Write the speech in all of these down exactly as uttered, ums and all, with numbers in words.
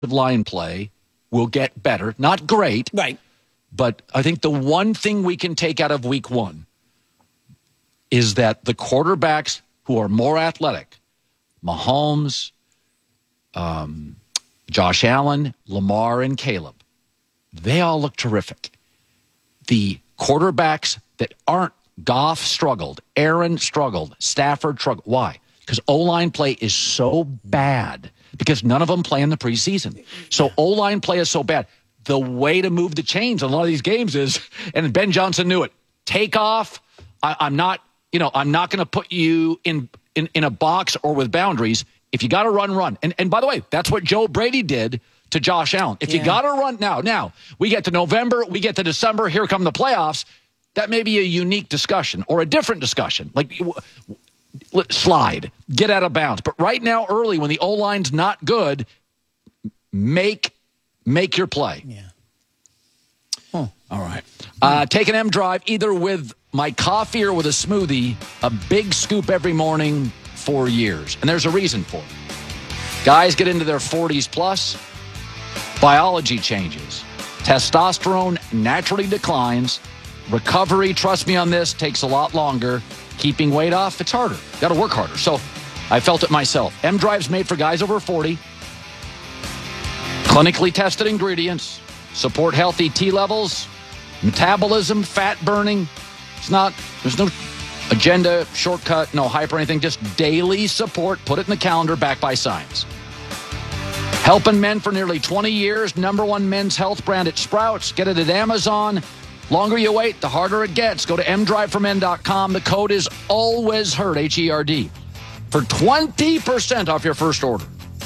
line play will get better. Not great. Right. But I think the one thing we can take out of week one is that the quarterbacks who are more athletic, Mahomes, um, Josh Allen, Lamar, and Caleb, they all look terrific. The quarterbacks that aren't, Goff struggled, Aaron struggled, Stafford struggled. Why? Because O-line play is so bad because none of them play in the preseason. So O-line play is so bad. The way to move the chains in a lot of these games is, and Ben Johnson knew it, take off. I, I'm not, you know, I'm not going to put you in, in, in a box or with boundaries. If you got to run, run. And, and by the way, that's what Joe Brady did to Josh Allen. If yeah. you got to run now, now, we get to November, we get to December, here come the playoffs. That may be a unique discussion or a different discussion. Like, slide, get out of bounds. But right now, early, when the O-line's not good, make make your play. Yeah. Oh, all right. Uh, take an M Drive either with my coffee or with a smoothie, a big scoop every morning for years. And there's a reason for it. Guys get into their forties plus, biology changes. Testosterone naturally declines. Recovery, trust me on this, takes a lot longer. Keeping weight off, it's harder. Got to work harder. So I felt it myself. M Drive's made for guys over forty. Clinically tested ingredients. Support healthy T levels, metabolism, fat burning. It's not, there's no agenda, shortcut, no hype or anything. Just daily support. Put it in the calendar, backed by science. Helping men for nearly twenty years. Number one men's health brand at Sprouts. Get it at Amazon. Longer you wait, the harder it gets. Go to m drive for men dot com. The code is always herd, H E R D, for twenty percent off your first order.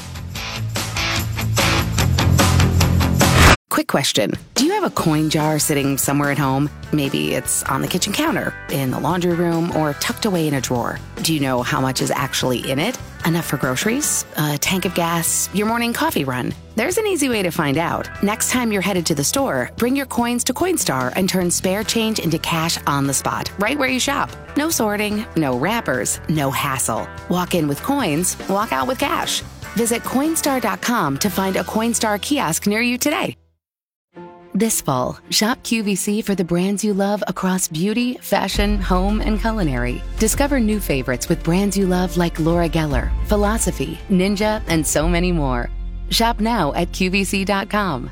Quick question. Do you have a coin jar sitting somewhere at home? Maybe it's on the kitchen counter, in the laundry room, or tucked away in a drawer. Do you know how much is actually in it? Enough for groceries, a tank of gas, your morning coffee run? There's an easy way to find out. Next time you're headed to the store, bring your coins to Coinstar and turn spare change into cash on the spot, right where you shop. No sorting, no wrappers, no hassle. Walk in with coins, walk out with cash. Visit Coinstar dot com to find a Coinstar kiosk near you today. This fall, shop Q V C for the brands you love across beauty, fashion, home, and culinary. Discover new favorites with brands you love like Laura Geller, Philosophy, Ninja, and so many more. Shop now at Q V C dot com.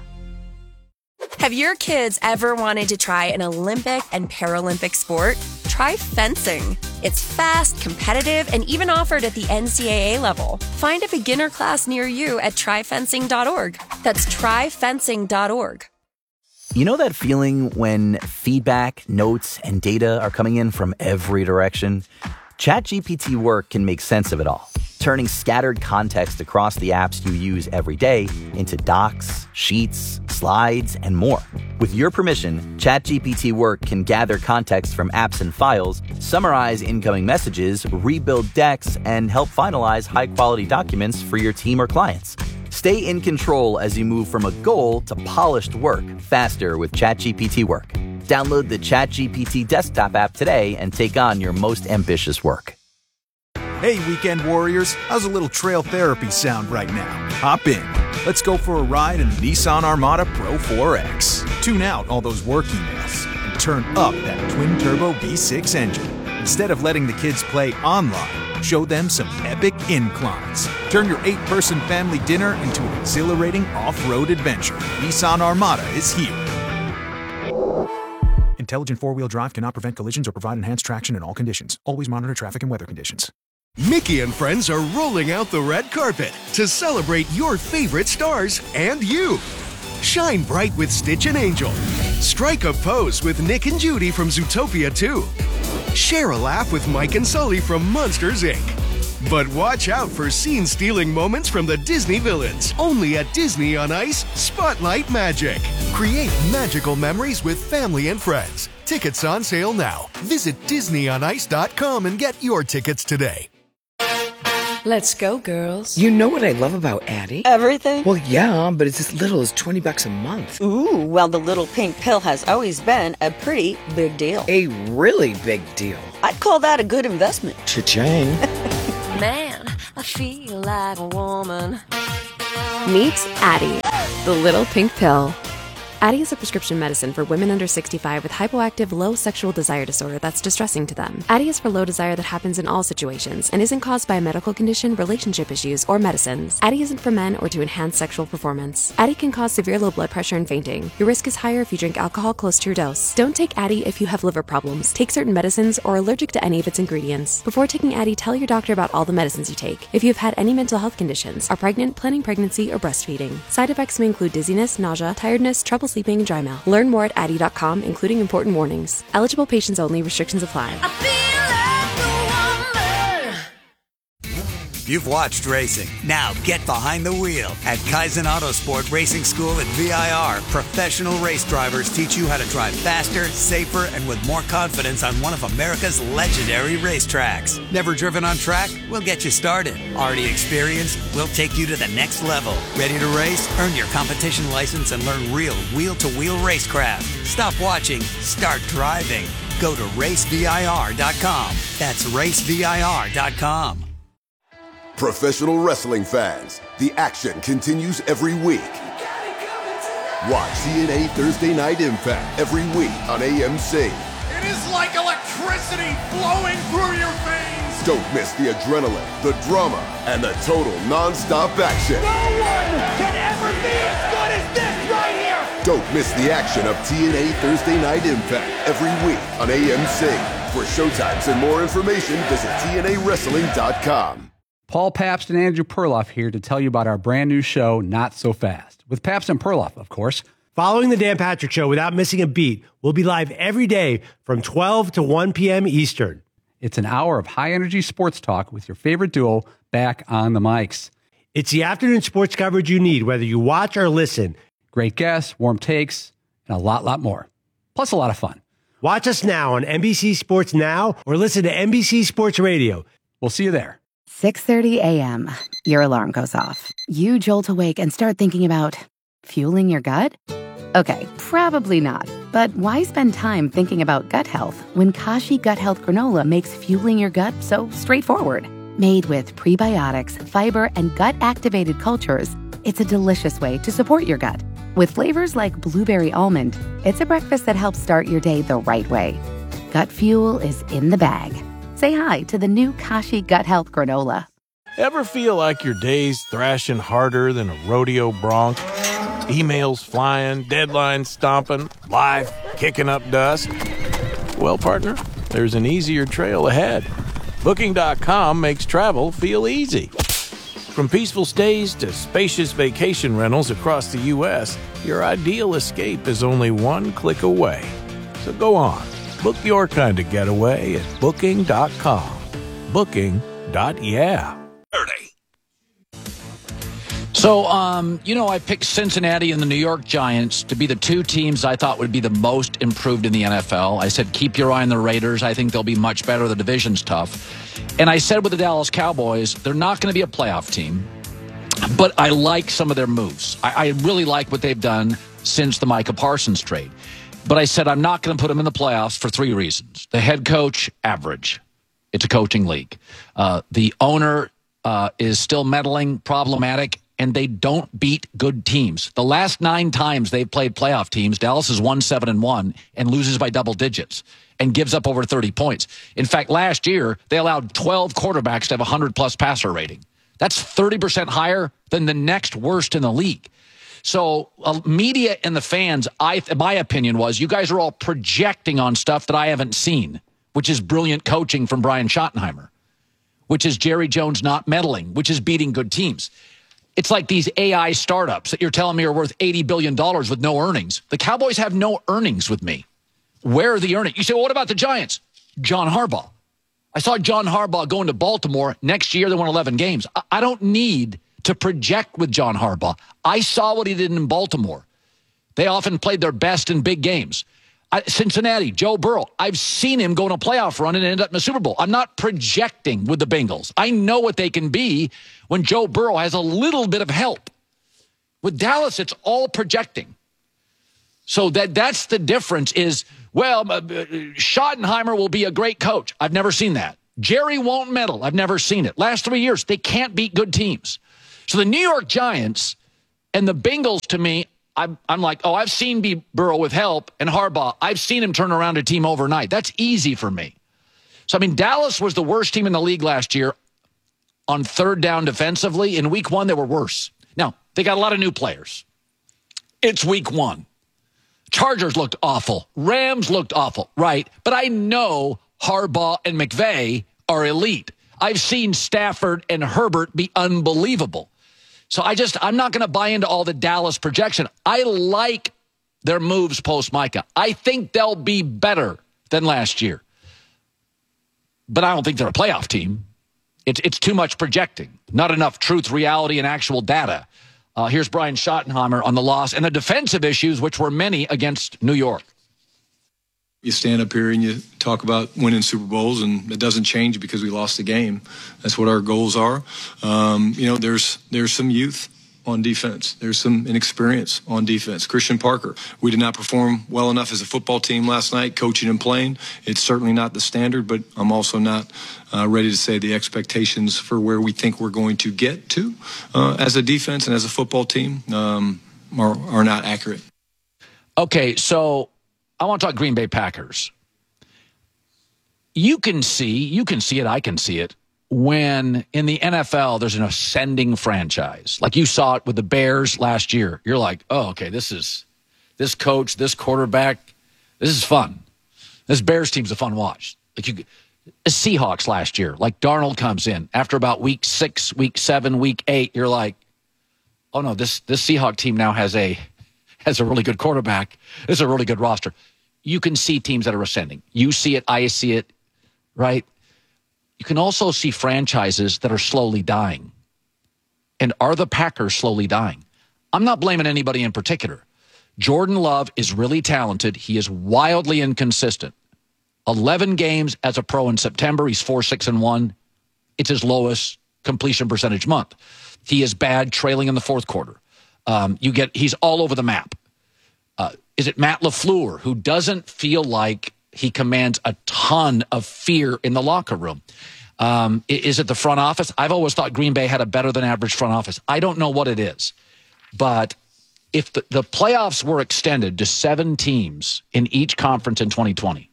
Have your kids ever wanted to try an Olympic and Paralympic sport? Try fencing. It's fast, competitive, and even offered at the N C double A level. Find a beginner class near you at try fencing dot org. That's try fencing dot org. You know that feeling when feedback, notes, and data are coming in from every direction? ChatGPT Work can make sense of it all, turning scattered context across the apps you use every day into docs, sheets, slides, and more. With your permission, ChatGPT Work can gather context from apps and files, summarize incoming messages, rebuild decks, and help finalize high-quality documents for your team or clients. Stay in control as you move from a goal to polished work faster with ChatGPT Work. Download the ChatGPT desktop app today and take on your most ambitious work. Hey, weekend warriors, how's a little trail therapy sound right now? Hop in. Let's go for a ride in the Nissan Armada Pro four X. Tune out all those work emails and turn up that twin-turbo V six engine. Instead of letting the kids play online, show them some epic inclines. Turn your eight-person family dinner into an exhilarating off-road adventure. Nissan Armada is here. Intelligent four-wheel drive cannot prevent collisions or provide enhanced traction in all conditions. Always monitor traffic and weather conditions. Mickey and friends are rolling out the red carpet to celebrate your favorite stars and you. Shine bright with Stitch and Angel. Strike a pose with Nick and Judy from Zootopia two. Share a laugh with Mike and Sully from Monsters, Incorporated. But watch out for scene-stealing moments from the Disney villains. Only at Disney on Ice, Spotlight Magic. Create magical memories with family and friends. Tickets on sale now. Visit disney on ice dot com and get your tickets today. Let's go, girls. You know what I love about Addie? Everything? Well, yeah, but it's as little as twenty bucks a month. Ooh, well, the little pink pill has always been a pretty big deal. A really big deal. I'd call that a good investment. Cha-ching. Man, I feel like a woman. Meet Addyi, the little pink pill. Addyi is a prescription medicine for women under sixty-five with hypoactive low sexual desire disorder that's distressing to them. Addyi is for low desire that happens in all situations and isn't caused by a medical condition, relationship issues, or medicines. Addyi isn't for men or to enhance sexual performance. Addyi can cause severe low blood pressure and fainting. Your risk is higher if you drink alcohol close to your dose. Don't take Addyi if you have liver problems, take certain medicines, or are allergic to any of its ingredients. Before taking Addyi, tell your doctor about all the medicines you take. If you've had any mental health conditions, are pregnant, planning pregnancy, or breastfeeding. Side effects may include dizziness, nausea, tiredness, trouble sleeping, and dry mouth. Learn more at addyi dot com, including important warnings. Eligible patients only. Restrictions apply. You've watched racing. Now get behind the wheel. At Kaizen Autosport Racing School at V I R, professional race drivers teach you how to drive faster, safer, and with more confidence on one of America's legendary racetracks. Never driven on track? We'll get you started. Already experienced? We'll take you to the next level. Ready to race? Earn your competition license and learn real wheel-to-wheel racecraft. Stop watching. Start driving. Go to race V I R dot com. That's race V I R dot com. Professional wrestling fans, the action continues every week. Watch T N A Thursday Night Impact every week on A M C. It is like electricity flowing through your veins. Don't miss the adrenaline, the drama, and the total non-stop action. No one can ever be as good as this right here. Don't miss the action of T N A Thursday Night Impact every week on A M C. For showtimes and more information, visit T N A wrestling dot com. Paul Pabst and Andrew Perloff here to tell you about our brand new show, Not So Fast, with Pabst and Perloff, of course. Following the Dan Patrick Show without missing a beat, we'll be live every day from twelve to one p.m. Eastern. It's an hour of high-energy sports talk with your favorite duo back on the mics. It's the afternoon sports coverage you need, whether you watch or listen. Great guests, warm takes, and a lot, lot more. Plus a lot of fun. Watch us now on N B C Sports Now or listen to N B C Sports Radio. We'll see you there. six thirty a.m. Your alarm goes off. You jolt awake and start thinking about fueling your gut? Okay, probably not. But why spend time thinking about gut health when Kashi Gut Health Granola makes fueling your gut so straightforward? Made with prebiotics, fiber, and gut-activated cultures, it's a delicious way to support your gut. With flavors like blueberry almond, it's a breakfast that helps start your day the right way. Gut fuel is in the bag. Say hi to the new Kashi Gut Health Granola. Ever feel like your day's thrashing harder than a rodeo bronc? Emails flying, deadlines stomping, life kicking up dust? Well, partner, there's an easier trail ahead. Booking dot com makes travel feel easy. From peaceful stays to spacious vacation rentals across the U S, your ideal escape is only one click away. So go on. Book your kind of getaway at booking dot com. Booking. Yeah. So, um, you know, I picked Cincinnati and the New York Giants to be the two teams I thought would be the most improved in the N F L. I said, keep your eye on the Raiders. I think they'll be much better. The division's tough. And I said with the Dallas Cowboys, they're not going to be a playoff team, but I like some of their moves. I, I really like what they've done since the Micah Parsons trade. But I said I'm not going to put them in the playoffs for three reasons. The head coach, average. It's a coaching league. Uh, the owner uh, is still meddling, problematic, and they don't beat good teams. The last nine times they've played playoff teams, Dallas is one seven and one and loses by double digits and gives up over thirty points. In fact, last year they allowed twelve quarterbacks to have a hundred plus passer rating. That's thirty percent higher than the next worst in the league. So uh, media and the fans, I, my opinion was, you guys are all projecting on stuff that I haven't seen, which is brilliant coaching from Brian Schottenheimer, which is Jerry Jones not meddling, which is beating good teams. It's like these A I startups that you're telling me are worth eighty billion dollars with no earnings. The Cowboys have no earnings with me. Where are the earnings? You say, well, what about the Giants? John Harbaugh. I saw John Harbaugh going to Baltimore. Next year, they won eleven games. I, I don't need to project with John Harbaugh. I saw what he did in Baltimore. They often played their best in big games. I, Cincinnati, Joe Burrow, I've seen him go on a playoff run and end up in a Super Bowl. I'm not projecting with the Bengals. I know what they can be when Joe Burrow has a little bit of help. With Dallas, it's all projecting. So that that's the difference is, well, uh, Schottenheimer will be a great coach. I've never seen that. Jerry won't meddle. I've never seen it. Last three years, they can't beat good teams. So the New York Giants, And the Bengals, to me, I'm, I'm like, oh, I've seen B. Burrow with help, and Harbaugh, I've seen him turn around a team overnight. That's easy for me. So, I mean, Dallas was the worst team in the league last year on third down defensively. In week one, they were worse. Now, they got a lot of new players. It's week one. Chargers looked awful. Rams looked awful, right? But I know Harbaugh and McVay are elite. I've seen Stafford and Herbert be unbelievable. So I just, I'm not going to buy into all the Dallas projection. I like their moves post-Micah. I think they'll be better than last year. But I don't think they're a playoff team. It's, it's too much projecting. Not enough truth, reality, and actual data. Uh, here's Brian Schottenheimer on the loss and the defensive issues, which were many against New York. You stand up here and you talk about winning Super Bowls, and it doesn't change because we lost the game. That's what our goals are. Um, you know, there's there's some youth on defense. There's some inexperience on defense. Christian Parker, we did not perform well enough as a football team last night, coaching and playing. It's certainly not the standard, but I'm also not uh, ready to say the expectations for where we think we're going to get to uh, as a defense and as a football team um, are, are not accurate. Okay, so I want to talk Green Bay Packers. You can see, you can see it, I can see it, when in the N F L there's an ascending franchise. Like you saw it with the Bears last year. You're like, oh, okay, this is, this coach, this quarterback, this is fun. This Bears team's a fun watch. Like you, the Seahawks last year, like Darnold comes in after about week six, week seven, week eight, you're like, oh no, this, this Seahawk team now has a, has a really good quarterback. This is a really good roster. You can see teams that are ascending. You see it, I see it, right? You can also see franchises that are slowly dying. And are the Packers slowly dying? I'm not blaming anybody in particular. Jordan Love is really talented. He is wildly inconsistent. eleven games as a pro in September. He's four, six, and one. It's his lowest completion percentage month. He is bad trailing in the fourth quarter. Um, you get he's all over the map. Uh, is it Matt LaFleur, who doesn't feel like he commands a ton of fear in the locker room? Um, is it the front office? I've always thought Green Bay had a better than average front office. I don't know what it is. But if the, the playoffs were extended to seven teams in each conference in twenty twenty,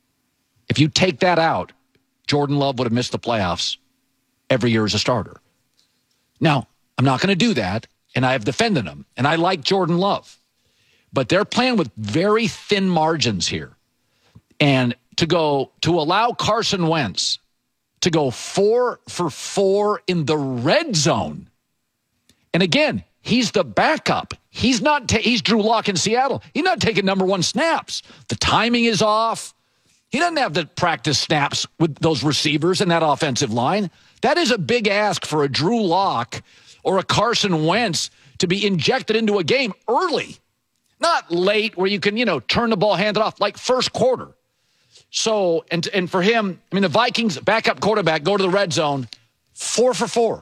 if you take that out, Jordan Love would have missed the playoffs every year as a starter. Now, I'm not going to do that, and I have defended him, and I like Jordan Love. But they're playing with very thin margins here. And to go, to allow Carson Wentz to go four for four in the red zone. And again, he's the backup. He's not, ta- he's Drew Lock in Seattle. He's not taking number one snaps. The timing is off. He doesn't have the practice snaps with those receivers and that offensive line. That is a big ask for a Drew Lock or a Carson Wentz to be injected into a game early. Not late where you can, you know, turn the ball, hand it off, like first quarter. So, and and for him, I mean, the Vikings backup quarterback go to the red zone, four for four.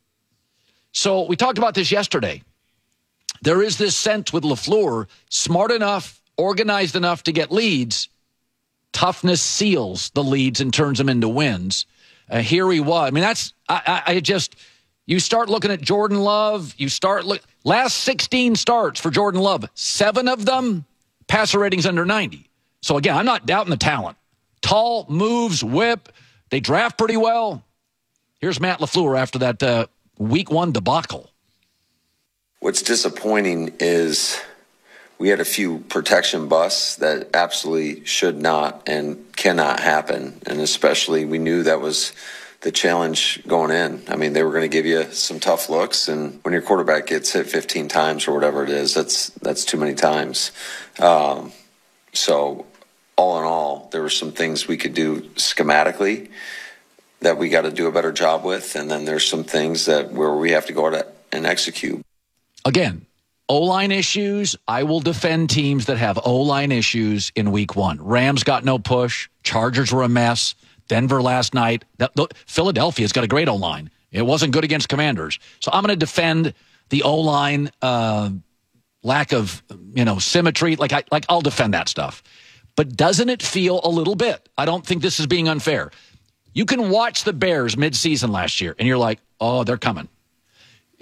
So we talked about this yesterday. There is this sense with LaFleur, smart enough, organized enough to get leads. Toughness seals the leads and turns them into wins. Uh, here he was. I mean, that's, I, I, I just, you start looking at Jordan Love, you start look, last sixteen starts for Jordan Love, seven of them, passer ratings under ninety. So again, I'm not doubting the talent. Tall, moves, whip. They draft pretty well. Here's Matt LaFleur after that uh, week one debacle. What's disappointing is we had a few protection busts that absolutely should not and cannot happen. And especially we knew that was the challenge going in. I mean, they were going to give you some tough looks. And when your quarterback gets hit fifteen times or whatever it is, that's that's too many times. Um, so all in all, there were some things we could do schematically that we got to do a better job with. And then there's some things that where we have to go out and execute. Again, O-line issues. I will defend teams that have O-line issues in week one. Rams got no push. Chargers were a mess. Denver last night. Philadelphia's got a great O-line. It wasn't good against Commanders. So I'm going to defend the O-line uh, lack of, you know, symmetry. Like, I, like I'll defend that stuff. But doesn't it feel a little bit? I don't think this is being unfair. You can watch the Bears midseason last year, and you're like, oh, they're coming.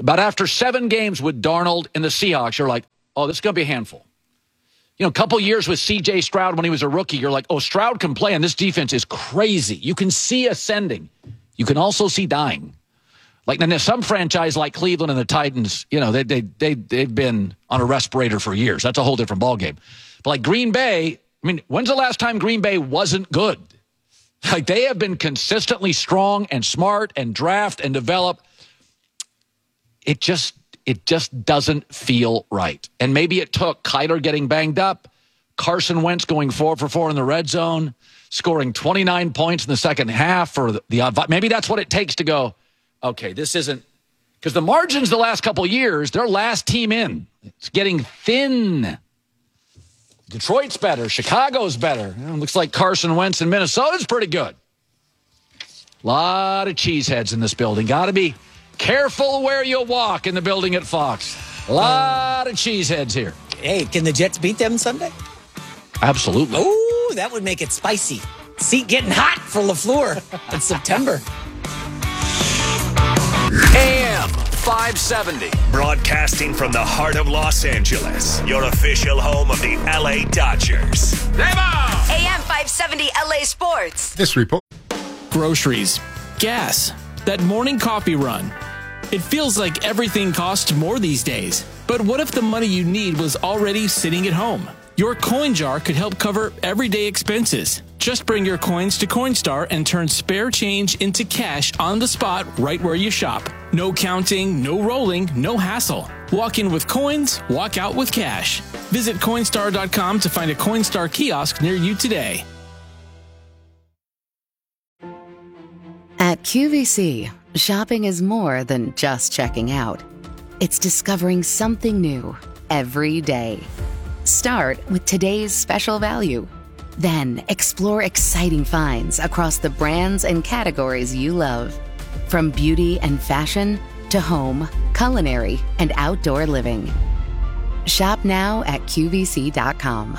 But after seven games with Darnold and the Seahawks, you're like, oh, this is going to be a handful. You know, a couple years with C J Stroud when he was a rookie, you're like, oh, Stroud can play, and this defense is crazy. You can see ascending. You can also see dying. Like, and there's some franchise like Cleveland and the Titans, you know, they, they, they, they've been on a respirator for years. That's a whole different ballgame. But like Green Bay, I mean, when's the last time Green Bay wasn't good? Like, they have been consistently strong and smart and draft and develop. It just, it just doesn't feel right. And maybe it took Kyler getting banged up, Carson Wentz going four for four in the red zone, scoring twenty-nine points in the second half for the, the maybe that's what it takes to go, okay, this isn't, because the margins the last couple of years, their last team in, it's getting thin. Detroit's better. Chicago's better. You know, looks like Carson Wentz in Minnesota's pretty good. A lot of cheeseheads in this building. Got to be careful where you walk in the building at Fox. A lot of cheeseheads here. Hey, can the Jets beat them Sunday? Absolutely. Ooh, that would make it spicy. Seat getting hot for LaFleur in September. A M five seventy. Broadcasting from the heart of Los Angeles. Your official home of the L A Dodgers. A M five seventy L A Sports. This report. Groceries. Gas. That morning coffee run. It feels like everything costs more these days. But what if the money you need was already sitting at home? Your coin jar could help cover everyday expenses. Just bring your coins to Coinstar and turn spare change into cash on the spot right where you shop. No counting, no rolling, no hassle. Walk in with coins, walk out with cash. Visit Coinstar dot com to find a Coinstar kiosk near you today. At Q V C, shopping is more than just checking out. It's discovering something new every day. Start with today's special value. Then explore exciting finds across the brands and categories you love. From beauty and fashion to home, culinary, and outdoor living. Shop now at Q V C dot com.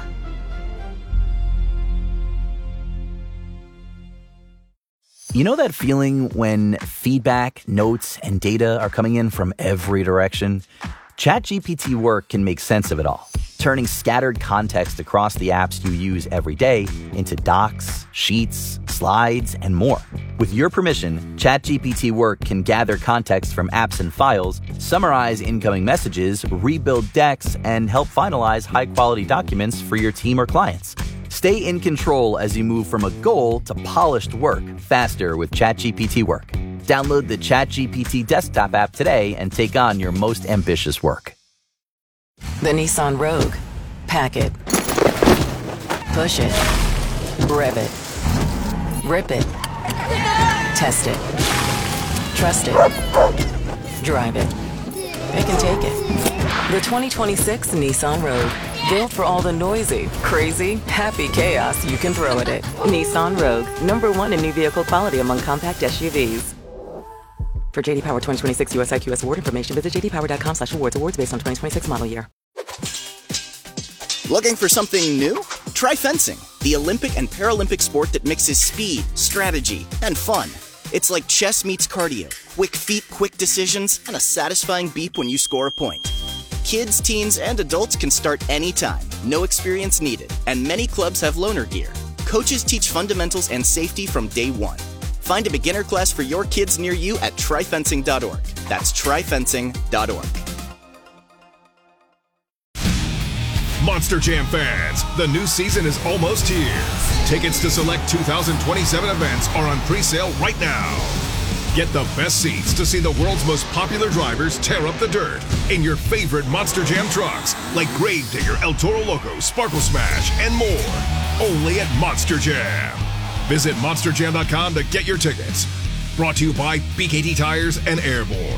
You know that feeling when feedback, notes, and data are coming in from every direction? ChatGPT Work can make sense of it all, turning scattered context across the apps you use every day into docs, sheets, slides, and more. With your permission, ChatGPT Work can gather context from apps and files, summarize incoming messages, rebuild decks, and help finalize high-quality documents for your team or clients. Stay in control as you move from a goal to polished work faster with ChatGPT Work. Download the ChatGPT desktop app today and take on your most ambitious work. The Nissan Rogue. Pack it. Push it. Rev it. Rip it. Test it. Trust it. Drive it. It can take it. The twenty twenty-six Nissan Rogue. Built for all the noisy, crazy, happy chaos you can throw at it. Nissan Rogue. Number one in new vehicle quality among compact S U Vs. For J D Power twenty twenty-six U S I Q S award information, visit j d power dot com slash awards. Awards based on twenty twenty-six model year. Looking for something new? Try fencing, the Olympic and Paralympic sport that mixes speed, strategy, and fun. It's like chess meets cardio. Quick feet, quick decisions, and a satisfying beep when you score a point. Kids, teens, and adults can start anytime. No experience needed. And many clubs have loaner gear. Coaches teach fundamentals and safety from day one. Find a beginner class for your kids near you at try fencing dot org. That's try fencing dot org. Monster Jam fans, the new season is almost here. Tickets to select two thousand twenty-seven events are on pre-sale right now. Get the best seats to see the world's most popular drivers tear up the dirt in your favorite Monster Jam trucks like Gravedigger, El Toro Loco, Sparkle Smash, and more. Only at Monster Jam. Visit monster jam dot com to get your tickets. Brought to you by B K T Tires and Airborne.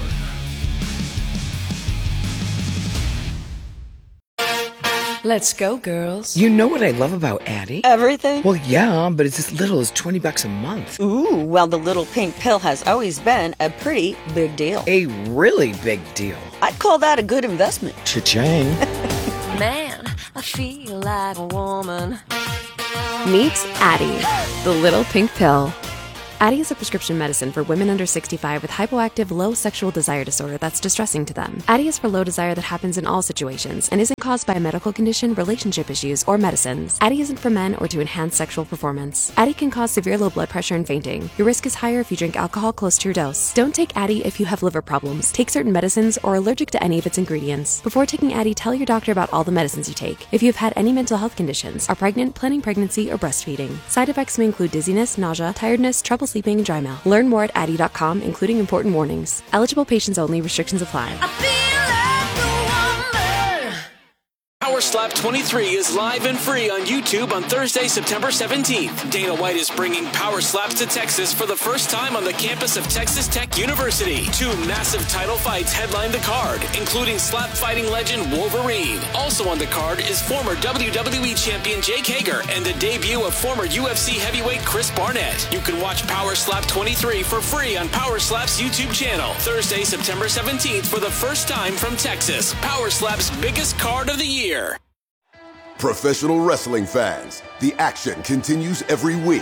Let's go, girls. You know what I love about Addie? Everything? Well, yeah, but it's as little as twenty bucks a month. Ooh, well, the little pink pill has always been a pretty big deal. A really big deal. I'd call that a good investment. Cha-ching. Man, I feel like a woman. Meet Addie, the little pink pill. Addyi is a prescription medicine for women under sixty-five with hypoactive low sexual desire disorder that's distressing to them. Addyi is for low desire that happens in all situations and isn't caused by a medical condition, relationship issues, or medicines. Addyi isn't for men or to enhance sexual performance. Addyi can cause severe low blood pressure and fainting. Your risk is higher if you drink alcohol close to your dose. Don't take Addyi if you have liver problems, take certain medicines, or are allergic to any of its ingredients. Before taking Addyi, tell your doctor about all the medicines you take. If you've had any mental health conditions, are pregnant, planning pregnancy, or breastfeeding. Side effects may include dizziness, nausea, tiredness, trouble sleeping, and dry mouth. Learn more at addyi dot com, including important warnings. Eligible patients only. Restrictions apply. Power Slap twenty-three is live and free on YouTube on Thursday, September seventeenth. Dana White is bringing Power Slaps to Texas for the first time on the campus of Texas Tech University. Two massive title fights headline the card, including slap fighting legend Wolverine. Also on the card is former W W E champion Jake Hager and the debut of former U F C heavyweight Chris Barnett. You can watch Power Slap twenty-three for free on Power Slap's YouTube channel. Thursday, September seventeenth for the first time from Texas. Power Slap's biggest card of the year. Professional wrestling fans, the action continues every week.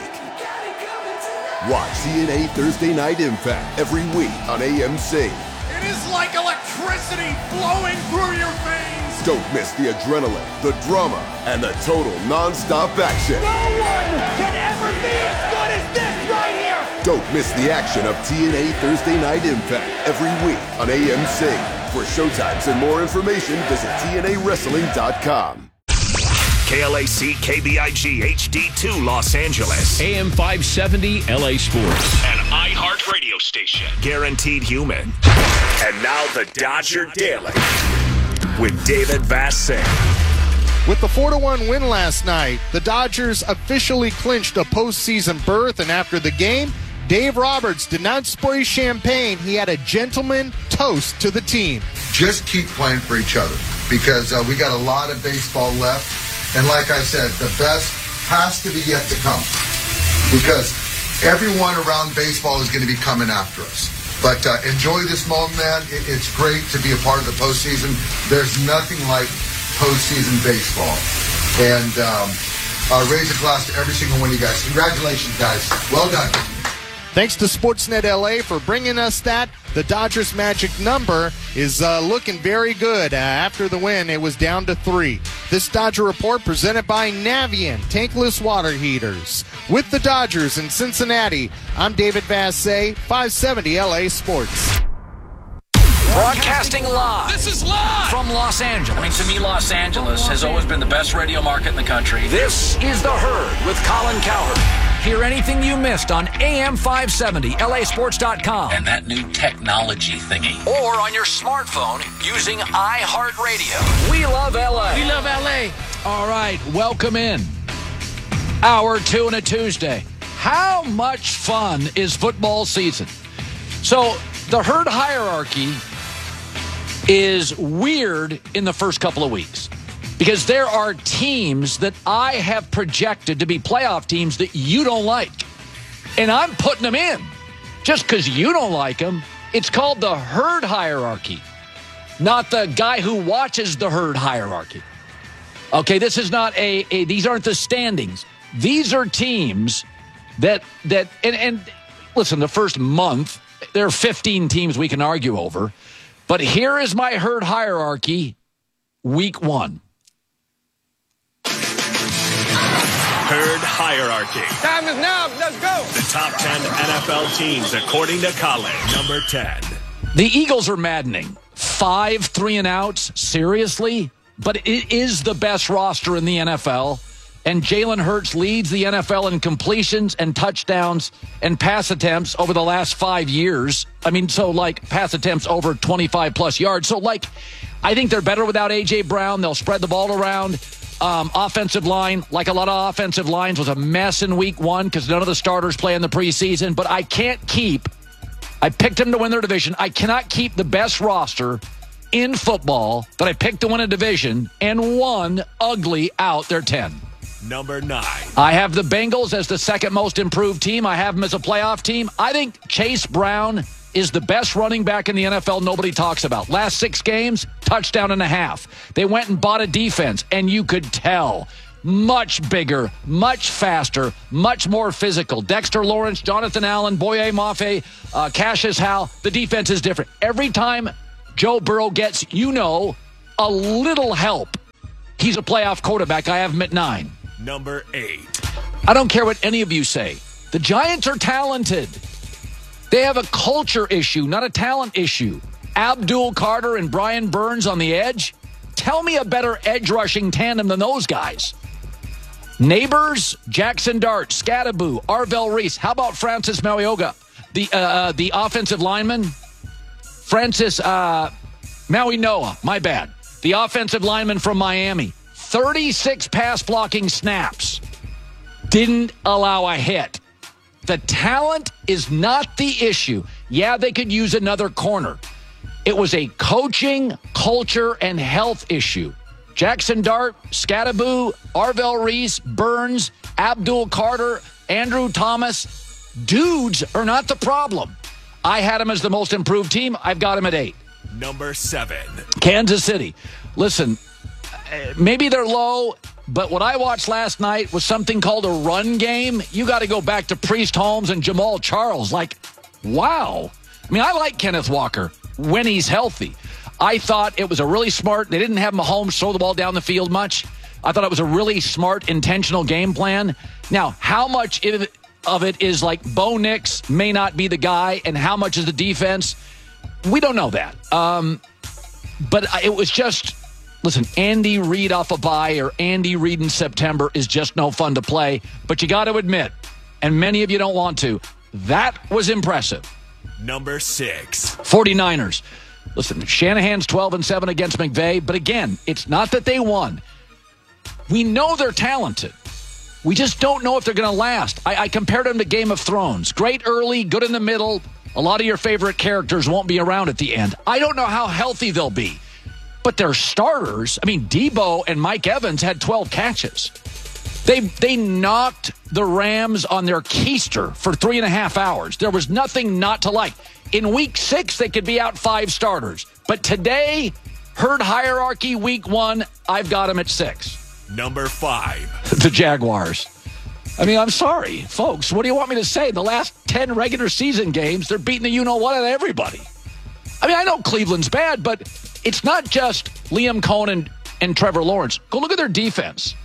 Watch T N A Thursday Night Impact every week on A M C. It is like electricity flowing through your veins. Don't miss the adrenaline, the drama, and the total non-stop action. No one can ever be as good as this right here. Don't miss the action of T N A Thursday Night Impact every week on A M C. For showtimes and more information, visit T N A wrestling dot com. K L A C K B I G H D two Los Angeles. A M five seventy L A Sports. An iHeart radio station. Guaranteed human. And now the Dodger Daily with David Vassegh. With the four to one win last night, the Dodgers officially clinched a postseason berth, and after the game, Dave Roberts did not spray champagne. He had a gentleman toast to the team. Just keep playing for each other because uh, we got a lot of baseball left. And like I said, the best has to be yet to come because everyone around baseball is going to be coming after us. But uh, enjoy this moment, man. It, it's great to be a part of the postseason. There's nothing like postseason baseball. And um, uh, raise a glass to every single one of you guys. Congratulations, guys. Well done. Thanks to Sportsnet L A for bringing us that. The Dodgers' magic number is uh, looking very good. Uh, after the win, it was down to three. This Dodger Report presented by Navien Tankless Water Heaters. With the Dodgers in Cincinnati, I'm David Vassegh, five seventy L A Sports. Broadcasting live. This is live from Los Angeles. I mean, to me, Los Angeles has always been the best radio market in the country. This is The Herd with Colin Cowherd. Hear anything you missed on A M five seventy L A sports dot com. And that new technology thingy. Or on your smartphone using iHeartRadio. We love L A. We love L A. All right, welcome in. Hour two on a Tuesday. How much fun is football season? So, the herd hierarchy is weird in the first couple of weeks because there are teams that I have projected to be playoff teams that you don't like. And I'm putting them in just because you don't like them. It's called the herd hierarchy, not the guy who watches the herd hierarchy. Okay, this is not a, a these aren't the standings. These are teams that, that and, and listen, the first month, there are fifteen teams we can argue over. But here is my herd hierarchy, week one. Herd hierarchy. Time is now. Let's go. The top ten N F L teams according to Colin. Number ten. The Eagles are maddening. Five three and outs. Seriously? But it is the best roster in the N F L. And Jalen Hurts leads the N F L in completions and touchdowns and pass attempts over the last five years. I mean, so like pass attempts over twenty-five plus yards. So like, I think they're better without A J Brown. They'll spread the ball around. Um, offensive line, like a lot of offensive lines, was a mess in week one because none of the starters play in the preseason. But I can't keep, I picked them to win their division. I cannot keep the best roster in football that I picked to win a division and one ugly out. They're ten. Number nine. I have the Bengals as the second most improved team. I have them as a playoff team. I think Chase Brown is the best running back in the N F L nobody talks about. Last six games, touchdown and a half. They went and bought a defense, and you could tell much bigger, much faster, much more physical. Dexter Lawrence, Jonathan Allen, Boye Mafe, uh, Cassius Howe. The defense is different. Every time Joe Burrow gets, you know, a little help, he's a playoff quarterback. I have him at nine. Number eight. I don't care what any of you say. The Giants are talented. They have a culture issue, not a talent issue. Abdul Carter and Brian Burns on the edge. Tell me a better edge rushing tandem than those guys. Neighbors, Jackson Dart, Scattaboo, Arvell Reese. How about Francis Mauioga, the uh, the offensive lineman? Francis uh, Maui Noah, my bad. The offensive lineman from Miami. thirty-six pass blocking snaps. Didn't allow a hit. The talent is not the issue. Yeah, they could use another corner. It was a coaching, culture, and health issue. Jackson Dart, Scattaboo, Arvell Reese, Burns, Abdul Carter, Andrew Thomas. Dudes are not the problem. I had him as the most improved team. I've got him at eight. Number seven. Kansas City. Listen, maybe they're low, but what I watched last night was something called a run game. You got to go back to Priest Holmes and Jamal Charles. Like, wow. I mean, I like Kenneth Walker when he's healthy. I thought it was a really smart, they didn't have Mahomes throw the ball down the field much. I thought it was a really smart, intentional game plan. Now, how much of it is like Bo Nix may not be the guy, and how much is the defense? We don't know that. Um, but it was just, listen, Andy Reid off a bye or Andy Reid in September is just no fun to play. But you got to admit, and many of you don't want to, that was impressive. Number six. 49ers. Listen, Shanahan's twelve and seven against McVay, but again, it's not that they won. We know they're talented. We just don't know if they're going to last. I, I compared them to Game of Thrones. Great early, good in the middle. A lot of your favorite characters won't be around at the end. I don't know how healthy they'll be, but their starters, I mean, Debo and Mike Evans had twelve catches. They they knocked the Rams on their keister for three and a half hours. There was nothing not to like. In week six, they could be out five starters. But today, herd hierarchy week one, I've got them at six. Number five. The Jaguars. I mean, I'm sorry, folks. What do you want me to say? The last ten regular season games, they're beating the you-know-what out of everybody. I mean, I know Cleveland's bad, but it's not just Liam Cohen and, and Trevor Lawrence. Go look at their defense.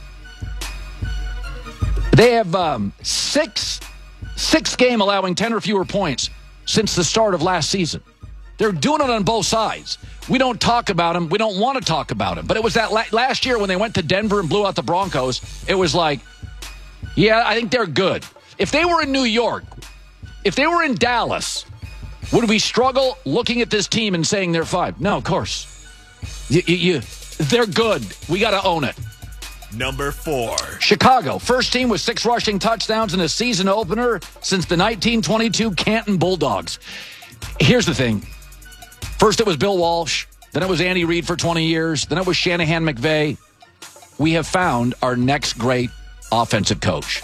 They have um, six, six game allowing ten or fewer points since the start of last season. They're doing it on both sides. We don't talk about them. We don't want to talk about them. But it was that la- last year when they went to Denver and blew out the Broncos, it was like, yeah, I think they're good. If they were in New York, if they were in Dallas, would we struggle looking at this team and saying they're five? No, of course. You, you, you, they're good. We got to own it. Number four. Chicago, first team with six rushing touchdowns in a season opener since the nineteen twenty-two Canton Bulldogs. Here's the thing. First it was Bill Walsh, then it was Andy Reid for twenty years, then it was Shanahan McVay. We have found our next great offensive coach.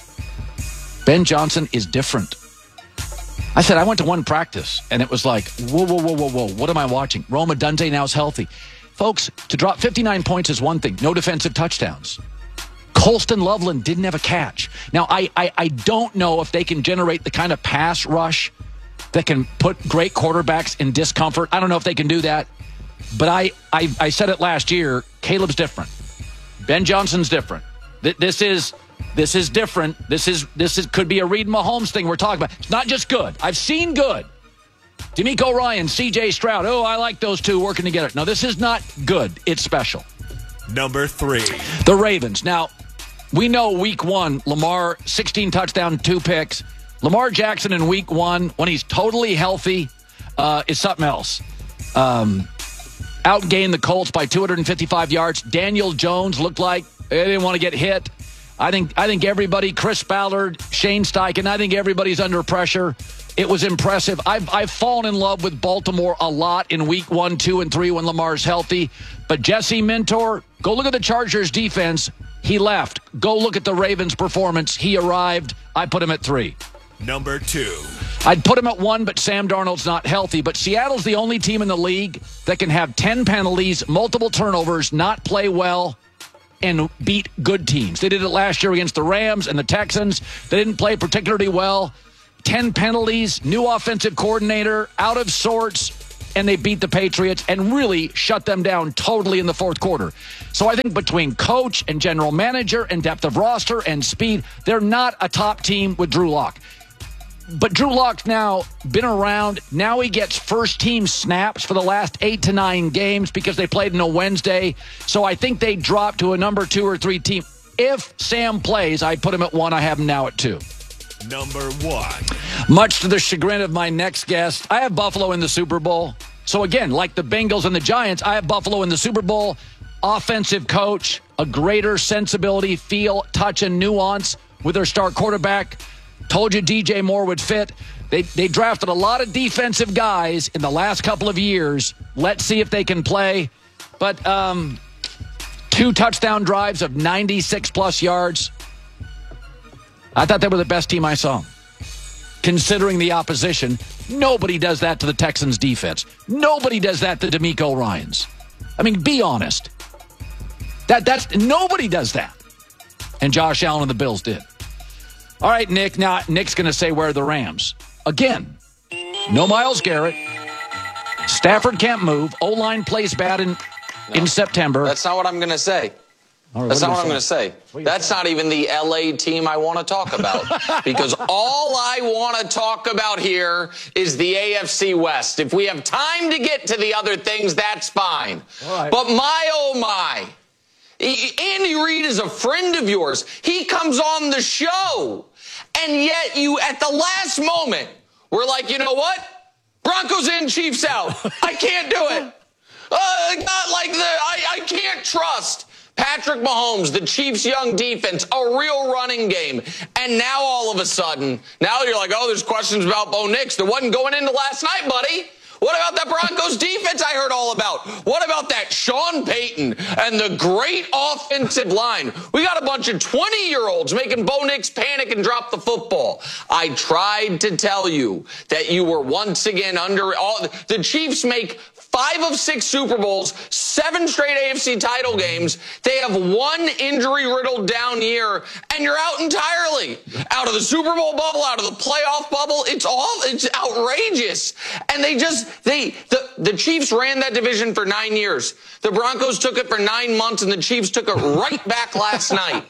Ben Johnson is different. I said, I went to one practice, and it was like, whoa, whoa, whoa, whoa, whoa, what am I watching? Rome Odunze now is healthy. Folks, to drop fifty-nine points is one thing. No defensive touchdowns. Colston Loveland didn't have a catch. Now, I, I I don't know if they can generate the kind of pass rush that can put great quarterbacks in discomfort. I don't know if they can do that. But I, I, I said it last year, Caleb's different. Ben Johnson's different. This is this is different. This is this is could be a Reid Mahomes thing we're talking about. It's not just good. I've seen good. D'Amico Ryan, C J Stroud. Oh, I like those two working together. No, this is not good. It's special. Number three. The Ravens. Now, we know week one, Lamar, sixteen touchdowns, two picks. Lamar Jackson in week one, when he's totally healthy, uh, is something else. Um, outgained the Colts by two hundred fifty-five yards. Daniel Jones looked like they didn't want to get hit. I think I think everybody, Chris Ballard, Shane Steichen, I think everybody's under pressure. It was impressive. I've I've fallen in love with Baltimore a lot in week one, two, and three when Lamar's healthy. But Jesse Minter, go look at the Chargers defense. He left. Go look at the Ravens performance. He arrived. I put him at three. Number two. I'd put him at one, but Sam Darnold's not healthy. But Seattle's the only team in the league that can have ten penalties, multiple turnovers, not play well, and beat good teams. They did it last year against the Rams and the Texans. They didn't play particularly well. Ten penalties, new offensive coordinator, out of sorts, and they beat the Patriots and really shut them down totally in the fourth quarter. So I think between coach and general manager and depth of roster and speed, they're not a top team with Drew Lock. But Drew Lock's now been around. Now he gets first-team snaps for the last eight to nine games because they played on a Wednesday. So I think they dropped to a number two or three team. If Sam plays, I'd put him at one. I have him now at two. Number one. Much to the chagrin of my next guest, I have Buffalo in the Super Bowl. So again, like the Bengals and the Giants, I have Buffalo in the Super Bowl. Offensive coach, a greater sensibility, feel, touch, and nuance with their star quarterback. Told you D J Moore would fit. They they drafted a lot of defensive guys in the last couple of years. Let's see if they can play. But um, two touchdown drives of ninety-six plus yards. I thought they were the best team I saw. Considering the opposition, nobody does that to the Texans defense. Nobody does that to DeMeco Ryans. I mean, be honest. That that's nobody does that. And Josh Allen and the Bills did. All right, Nick. Now, Nick's going to say where are the Rams. Again, no Myles Garrett. Stafford can't move. O-line plays bad in, no, in September. That's not what I'm going to say. Right, That's what not what I'm going to say. That's saying? Not even the L A team I want to talk about. Because all I want to talk about here is the A F C West. If we have time to get to the other things, that's fine. Right. But my, oh my. Andy Reid is a friend of yours. He comes on the show. And yet you, at the last moment, we're like, you know what? Broncos in, Chiefs out. I can't do it. Uh, not like the, I, I can't trust Patrick Mahomes, the Chiefs' young defense, a real running game. And now all of a sudden, now you're like, oh, there's questions about Bo Nix. There wasn't going into last night, buddy. What about that Broncos defense I heard all about? What about that Sean Payton and the great offensive line? We got a bunch of twenty-year-olds making Bo Nix panic and drop the football. I tried to tell you that you were once again under all. The Chiefs make five of six Super Bowls, seven straight A F C title games. They have one injury-riddled down year, and you're out entirely. Out of the Super Bowl bubble, out of the playoff bubble. It's all, it's outrageous. And they just, they, the, the Chiefs ran that division for nine years. The Broncos took it for nine months, and the Chiefs took it right back last night.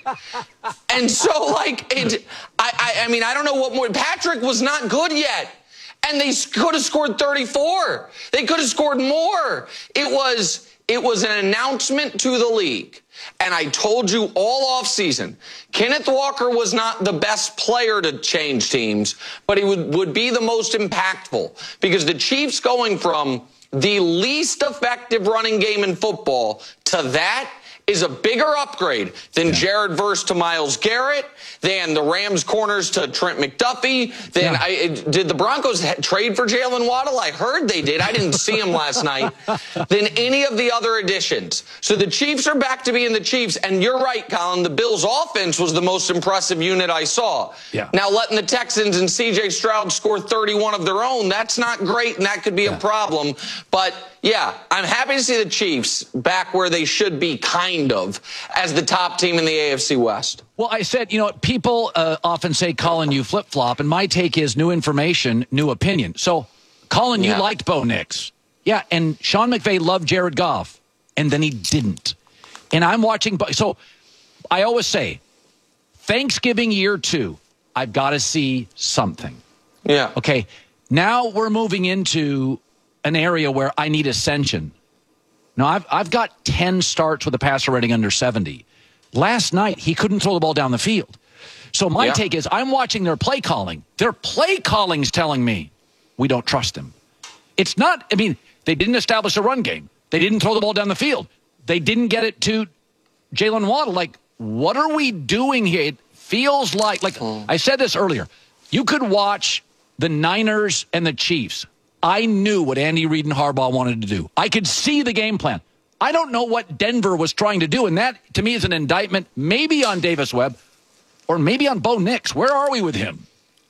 And so, like, it, I, I, I mean, I don't know what more. Patrick was not good yet. And they could have scored thirty-four. They could have scored more. It was, it was an announcement to the league. And I told you all offseason, Kenneth Walker was not the best player to change teams, but he would, would be the most impactful. Because the Chiefs going from the least effective running game in football to that is a bigger upgrade than Jared Verse to Myles Garrett, than the Rams corners to Trent McDuffie. Then yeah. I, did the Broncos trade for Jalen Waddle? I heard they did. I didn't see him last night. Than any of the other additions. So the Chiefs are back to being the Chiefs. And you're right, Colin. The Bills' offense was the most impressive unit I saw. Yeah. Now letting the Texans and C J Stroud score thirty-one of their own, that's not great, and that could be yeah. a problem. But yeah, I'm happy to see the Chiefs back where they should be, kind of, as the top team in the A F C West. Well, I said, you know, people uh, often say, Colin, you flip-flop, and my take is new information, new opinion. So, Colin, yeah. you liked Bo Nix. Yeah, and Sean McVay loved Jared Goff, and then he didn't. And I'm watching, so I always say, Thanksgiving year two, I've got to see something. Yeah. Okay, now we're moving into an area where I need ascension. Now, I've, I've got ten starts with a passer rating under seventy. Last night, he couldn't throw the ball down the field. So my yeah. take is I'm watching their play calling. Their play calling's telling me we don't trust him. It's not, I mean, they didn't establish a run game. They didn't throw the ball down the field. They didn't get it to Jalen Waddle. Like, what are we doing here? It feels like, like mm. I said this earlier, you could watch the Niners and the Chiefs. I knew what Andy Reid and Harbaugh wanted to do. I could see the game plan. I don't know what Denver was trying to do, and that, to me, is an indictment maybe on Davis Webb or maybe on Bo Nix. Where are we with him?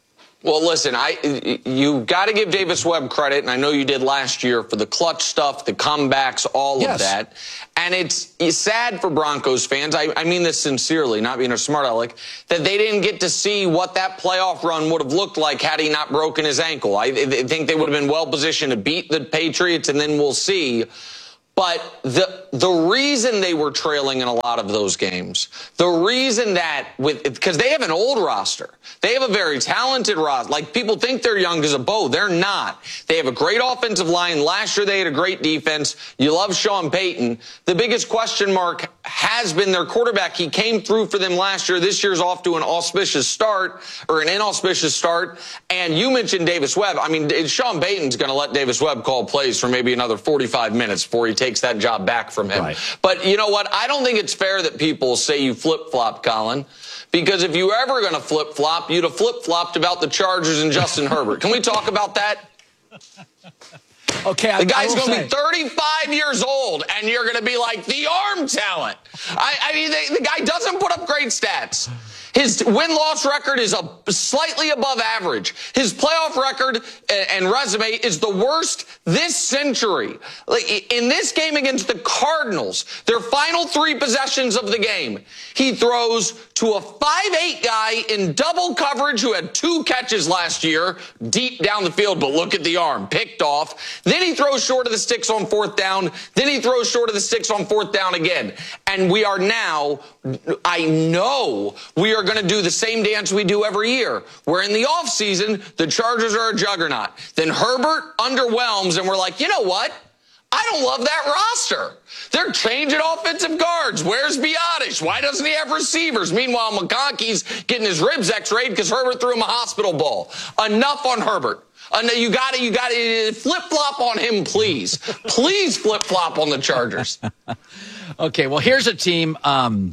Well, listen, I you got to give Davis Webb credit, and I know you did last year, for the clutch stuff, the comebacks, all yes. of that. And it's, it's sad for Broncos fans, I, I mean this sincerely, not being a smart aleck, that they didn't get to see what that playoff run would have looked like had he not broken his ankle. I, I think they would have been well-positioned to beat the Patriots, and then we'll see. But the the reason they were trailing in a lot of those games, the reason that with because they have an old roster, they have a very talented roster. Like, people think they're young as a bow, they're not. They have a great offensive line. Last year they had a great defense. You love Sean Payton. The biggest question mark has been their quarterback. He came through for them last year. This year's off to an auspicious start, or an inauspicious start. And you mentioned Davis Webb. I mean, Sean Payton's going to let Davis Webb call plays for maybe another forty-five minutes before he takes takes that job back from him. Right. But you know what? I don't think it's fair that people say you flip-flop, Colin, because if you were ever going to flip-flop, you'd have flip-flopped about the Chargers and Justin Herbert. Can we talk about that? Okay, the guy's going to be thirty-five years old, and you're going to be like, the arm talent. I, I mean, they, the guy doesn't put up great stats. His win-loss record is a slightly above average. His playoff record and resume is the worst this century. Like, in this game against the Cardinals, their final three possessions of the game, he throws to a five eight guy in double coverage who had two catches last year, deep down the field, but look at the arm, picked off. Then he throws short of the sticks on fourth down. Then he throws short of the sticks on fourth down again. And we are now, I know, we are going to do the same dance we do every year, where in the offseason, the Chargers are a juggernaut. Then Herbert underwhelms, and we're like, you know what? I don't love that roster. They're changing offensive guards. Where's Biotish? Why doesn't he have receivers? Meanwhile, McConkey's getting his ribs x-rayed because Herbert threw him a hospital ball. Enough on Herbert. Uh, you got to, you got to flip-flop on him, please. Please flip-flop on the Chargers. Okay, well, here's a team um,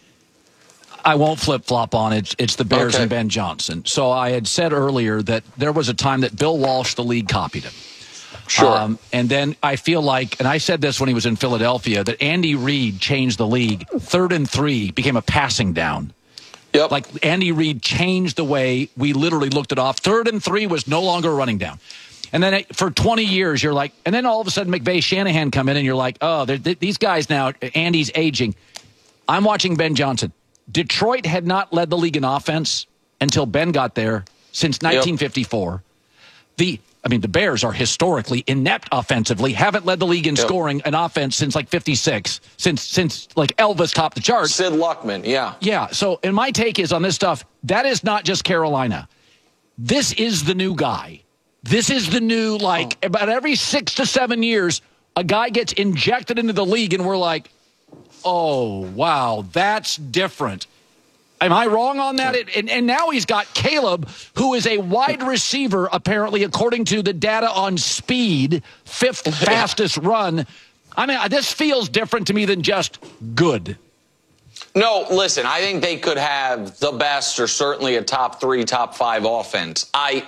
I won't flip-flop on. It's, it's the Bears okay. and Ben Johnson. So I had said earlier that there was a time that Bill Walsh, the league, copied him. Sure. Um, and then I feel like, and I said this when he was in Philadelphia, that Andy Reid changed the league. Third and three became a passing down. Yep. Like, Andy Reid changed the way we literally looked it off. Third and three was no longer a running down. And then it, for twenty years, you're like, and then all of a sudden McVay, Shanahan come in, and you're like, oh, these guys now, Andy's aging. I'm watching Ben Johnson. Detroit had not led the league in offense until Ben got there since nineteen fifty-four. Yep. The I mean, the Bears are historically inept offensively, haven't led the league in yep. scoring an offense since like fifty-six, since since like Elvis topped the charts. Sid Luckman, yeah. Yeah, so, and my take is on this stuff, that is not just Carolina. This is the new guy. This is the new, like, oh. about every six to seven years, a guy gets injected into the league, and we're like, oh, wow, that's different. Am I wrong on that? And, and now he's got Caleb, who is a wide receiver, apparently, according to the data on speed, fifth fastest run. I mean, this feels different to me than just good. No, listen, I think they could have the best, or certainly a top three, top five offense. I...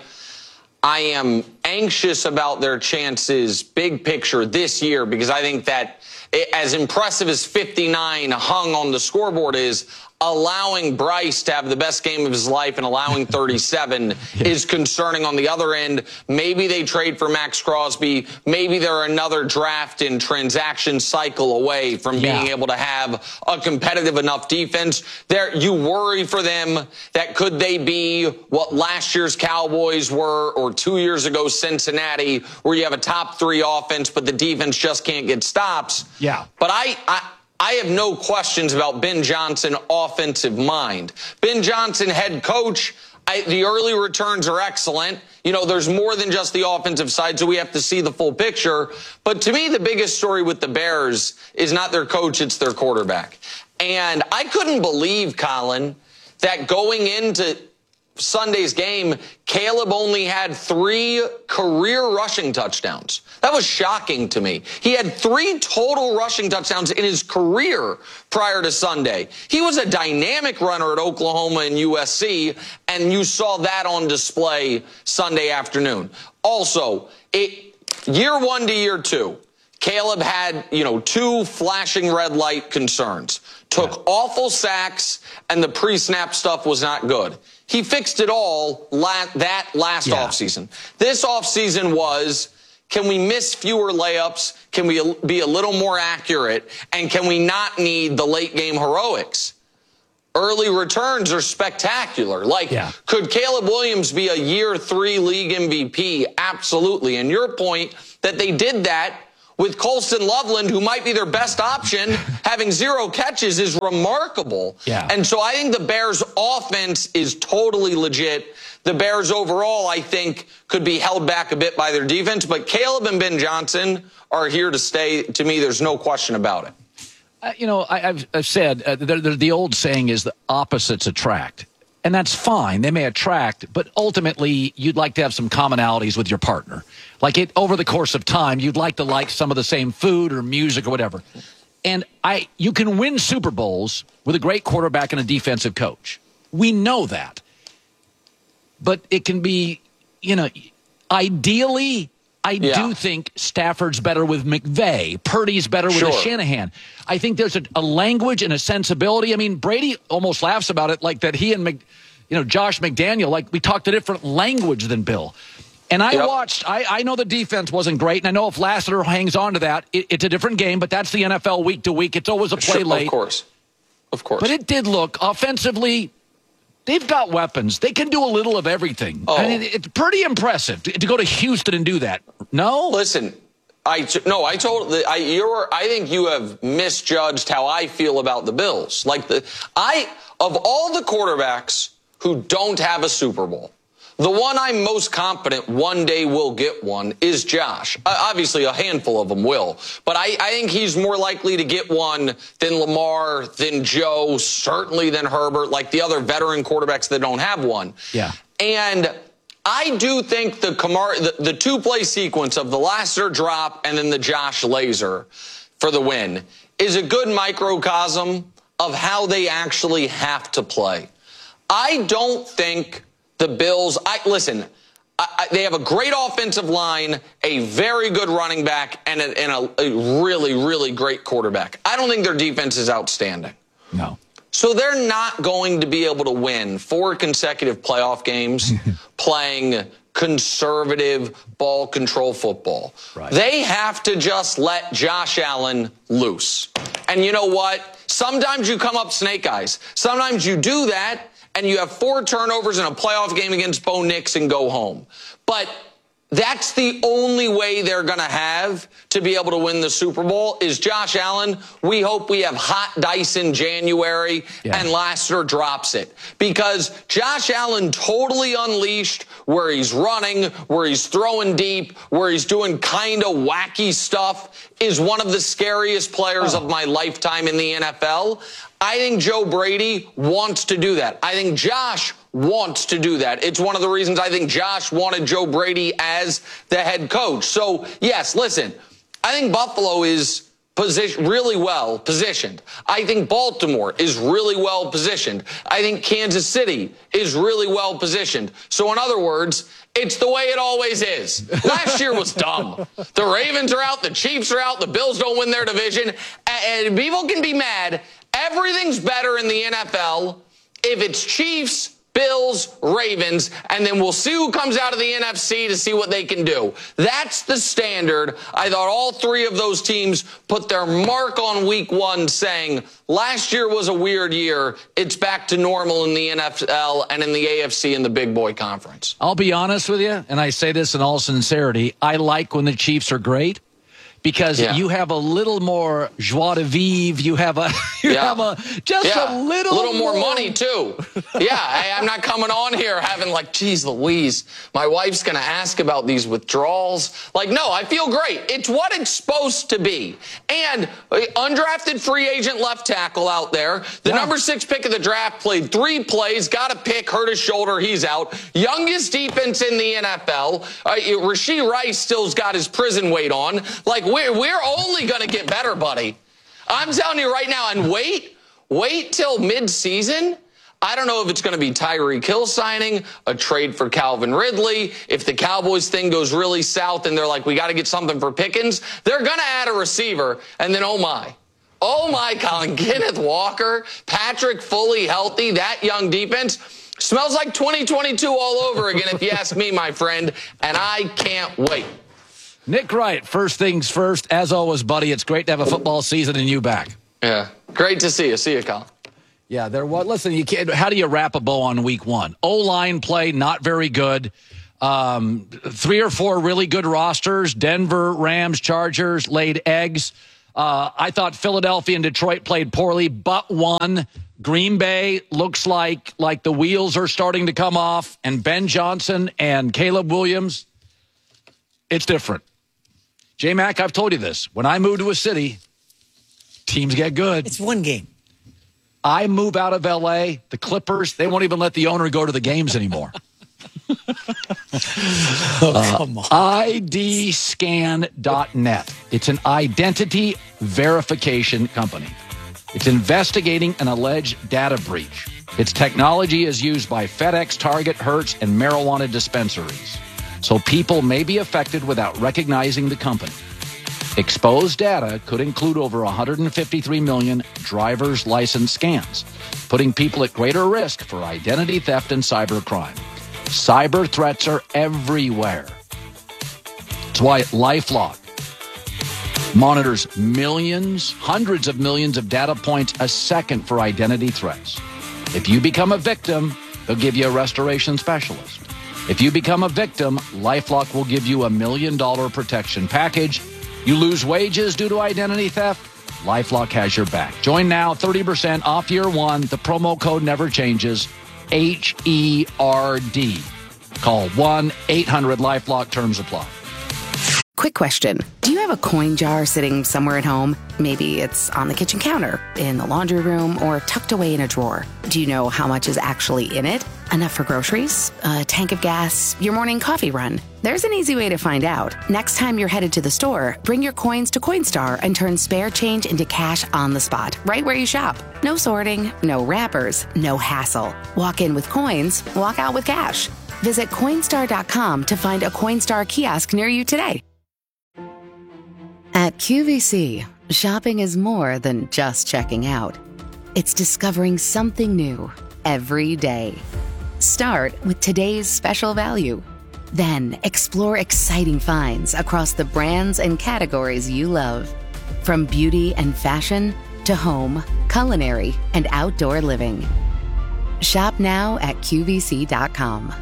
I am anxious about their chances, big picture, this year, because I think that as impressive as fifty-nine hung on the scoreboard is, allowing Bryce to have the best game of his life and allowing thirty-seven yeah. is concerning on the other end. Maybe they trade for Max Crosby. Maybe they're another draft and transaction cycle away from yeah. being able to have a competitive enough defense. There, you worry for them that could they be what last year's Cowboys were, or two years ago Cincinnati, where you have a top three offense, but the defense just can't get stops. Yeah. But I... I I have no questions about Ben Johnson offensive mind. Ben Johnson head coach, I, the early returns are excellent. You know, there's more than just the offensive side, so we have to see the full picture. But to me, the biggest story with the Bears is not their coach, it's their quarterback. And I couldn't believe, Colin, that going into Sunday's game, Caleb only had three career rushing touchdowns. That was shocking to me. He had three total rushing touchdowns in his career prior to Sunday. He was a dynamic runner at Oklahoma and U S C, and you saw that on display Sunday afternoon. Also, it, year one to year two, Caleb had, you know, two flashing red light concerns, took yeah. awful sacks, and the pre-snap stuff was not good. He fixed it all la- that last yeah. offseason. This offseason was, can we miss fewer layups? Can we be a little more accurate? And can we not need the late game heroics? Early returns are spectacular. Like, yeah. could Caleb Williams be a year three league M V P? Absolutely. And your point that they did that with Colston Loveland, who might be their best option, having zero catches is remarkable. Yeah. And so I think the Bears' offense is totally legit. The Bears overall, I think, could be held back a bit by their defense. But Caleb and Ben Johnson are here to stay. To me, there's no question about it. Uh, you know, I, I've, I've said uh, the, the, the old saying is the opposites attract. And that's fine. They may attract, but ultimately you'd like to have some commonalities with your partner. Like it over the course of time, you'd like to like some of the same food or music or whatever. And I, you can win Super Bowls with a great quarterback and a defensive coach. We know that. But it can be, you know, ideally, I yeah. do think Stafford's better with McVay. Purdy's better with sure. Shanahan. I think there's a, a language and a sensibility. I mean, Brady almost laughs about it like that he and, Mc, you know, Josh McDaniel, like we talked a different language than Bill. And I yep. watched, I, I know the defense wasn't great, and I know if Lassiter hangs on to that, it, it's a different game, but that's the N F L week to week. It's always a play sure, late. Of course. Of course. But it did look offensively. They've got weapons. They can do a little of everything. Oh. I mean, it's pretty impressive to, to go to Houston and do that. No? Listen, I no, I told I you're I think you have misjudged how I feel about the Bills. Like the I of all the quarterbacks who don't have a Super Bowl, the one I'm most confident one day will get one is Josh. Uh, obviously, a handful of them will. But I, I think he's more likely to get one than Lamar, than Joe, certainly than Herbert, like the other veteran quarterbacks that don't have one. Yeah. And I do think the Kamar, the, the two-play sequence of the Lassiter drop and then the Josh laser for the win is a good microcosm of how they actually have to play. I don't think the Bills, I listen, I, I, they have a great offensive line, a very good running back, and, a, and a, a really, really great quarterback. I don't think their defense is outstanding. No. So they're not going to be able to win four consecutive playoff games playing conservative ball control football. Right. They have to just let Josh Allen loose. And you know what? Sometimes you come up snake eyes. Sometimes you do that, and you have four turnovers in a playoff game against Bo Nix and go home. But that's the only way they're going to have to be able to win the Super Bowl is Josh Allen. We hope we have hot dice in January yeah. and Lassiter drops it. Because Josh Allen totally unleashed where he's running, where he's throwing deep, where he's doing kind of wacky stuff is one of the scariest players oh. of my lifetime in the N F L. I think Joe Brady wants to do that. I think Josh wants to do that. It's one of the reasons I think Josh wanted Joe Brady as the head coach. So, yes, listen, I think Buffalo is position, really well positioned. I think Baltimore is really well positioned. I think Kansas City is really well positioned. So, in other words, it's the way it always is. Last year was dumb. The Ravens are out. The Chiefs are out. The Bills don't win their division. And people can be mad. Everything's better in the N F L if it's Chiefs, Bills, Ravens, and then we'll see who comes out of the N F C to see what they can do. That's the standard. I thought all three of those teams put their mark on week one saying last year was a weird year. It's back to normal in the N F L and in the A F C in the Big Boy Conference. I'll be honest with you, and I say this in all sincerity. I like when the Chiefs are great. Because yeah. you have a little more joie de vivre, you have a, you yeah. have a just yeah. a little, a little more, more money too. Yeah, I, I'm not coming on here having like, geez, Louise, my wife's gonna ask about these withdrawals. Like, no, I feel great. It's what it's supposed to be. And undrafted free agent left tackle out there, the yeah. number six pick of the draft played three plays, got a pick, hurt his shoulder, he's out. Youngest defense in the N F L. Uh, Rashee Rice still's got his prison weight on. Like. We're, we're only going to get better, buddy. I'm telling you right now, and wait, wait till mid-season. I don't know if it's going to be Tyreek Hill signing, a trade for Calvin Ridley. If the Cowboys thing goes really south and they're like, we got to get something for Pickens, they're going to add a receiver. And then, oh my, oh my, Colin, Kenneth Walker, Patrick fully healthy, that young defense smells like twenty twenty-two all over again, if you ask me, my friend. And I can't wait. Nick Wright, first things first. As always, buddy, it's great to have a football season and you back. Yeah, great to see you. See you, Colin. Yeah, there was. Listen, you can't. How do you wrap a bow on week one? O-line play, not very good. Um, three or four really good rosters. Denver, Rams, Chargers laid eggs. Uh, I thought Philadelphia and Detroit played poorly, but won. Green Bay looks like like the wheels are starting to come off. And Ben Johnson and Caleb Williams, it's different. J-Mac, I've told you this. When I move to a city, teams get good. It's one game. I move out of L A, the Clippers, they won't even let the owner go to the games anymore. oh, come on. Uh, I D scan dot net. It's an identity verification company. It's investigating an alleged data breach. Its technology is used by FedEx, Target, Hertz, and marijuana dispensaries. So people may be affected without recognizing the company. Exposed data could include over one hundred fifty-three million driver's license scans, putting people at greater risk for identity theft and cybercrime. Cyber threats are everywhere. That's why LifeLock monitors millions, hundreds of millions of data points a second for identity threats. If you become a victim, they'll give you a restoration specialist. If you become a victim, LifeLock will give you a million dollar protection package. You lose wages due to identity theft, LifeLock has your back. Join now, thirty percent off year one. The promo code never changes, H E R D. Call one eight hundred LifeLock, terms apply. Quick question. Do you have a coin jar sitting somewhere at home? Maybe it's on the kitchen counter, in the laundry room, or tucked away in a drawer. Do you know how much is actually in it? Enough for groceries, a tank of gas, your morning coffee run? There's an easy way to find out. Next time you're headed to the store, bring your coins to Coinstar and turn spare change into cash on the spot, right where you shop. No sorting, no wrappers, no hassle. Walk in with coins, walk out with cash. Visit Coinstar dot com to find a Coinstar kiosk near you today. At Q V C, shopping is more than just checking out. It's discovering something new every day. Start with today's special value. Then explore exciting finds across the brands and categories you love. From beauty and fashion to home, culinary, and outdoor living. Shop now at Q V C dot com.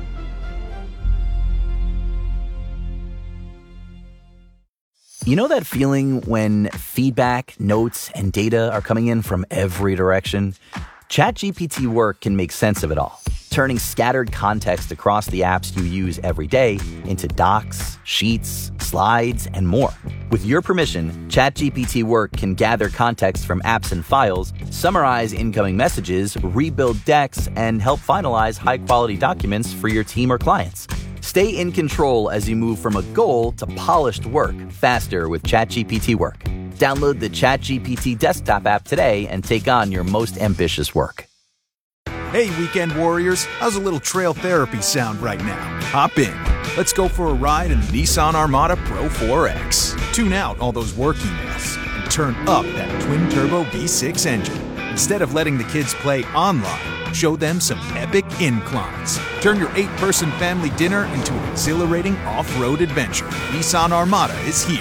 You know that feeling when feedback, notes, and data are coming in from every direction? ChatGPT Work can make sense of it all, turning scattered context across the apps you use every day into docs, sheets, slides, and more. With your permission, ChatGPT Work can gather context from apps and files, summarize incoming messages, rebuild decks, and help finalize high-quality documents for your team or clients. Stay in control as you move from a goal to polished work faster with ChatGPT Work. Download the ChatGPT desktop app today and take on your most ambitious work. Hey, weekend warriors, how's a little trail therapy sound right now? Hop in. Let's go for a ride in the Nissan Armada Pro four X. Tune out all those work emails and turn up that twin-turbo V six engine. Instead of letting the kids play online, show them some epic inclines. Turn your eight-person family dinner into an exhilarating off-road adventure. Nissan Armada is here.